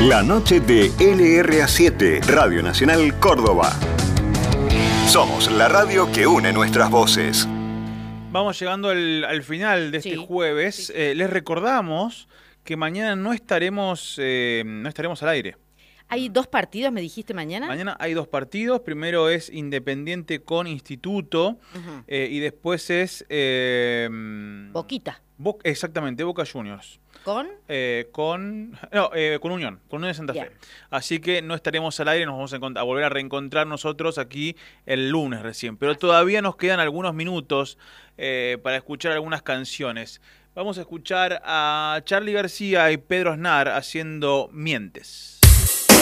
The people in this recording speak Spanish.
La noche de LRA7, Radio Nacional Córdoba. Somos la radio que une nuestras voces. Vamos llegando al final de este jueves. Les recordamos que mañana no estaremos al aire. ¿Hay 2 partidos, me dijiste, mañana? Mañana hay 2 partidos. Primero es Independiente con Instituto y después es... Boquita. Exactamente, Boca Juniors. ¿Con? Con Unión de Santa Fe. Así que no estaremos al aire, nos vamos a volver a reencontrar nosotros aquí el lunes recién. Pero todavía nos quedan algunos minutos para escuchar algunas canciones. Vamos a escuchar a Charly García y Pedro Aznar haciendo Mientes.